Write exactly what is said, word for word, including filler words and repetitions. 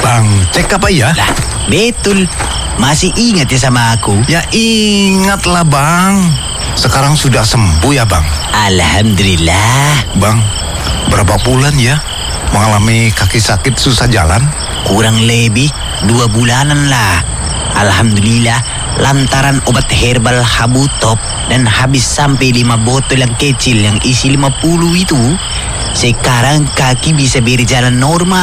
Bang, cek apa ya? Lah, betul. Masih ingat ya sama aku? Ya ingatlah Bang. Sekarang sudah sembuh ya Bang? Alhamdulillah. Bang, berapa bulan ya mengalami kaki sakit susah jalan? Kurang lebih dua bulanan lah. Alhamdulillah, lantaran obat herbal Habu Top dan habis sampai lima botol yang kecil yang isi lima puluh itu, sekarang kaki bisa berjalan normal.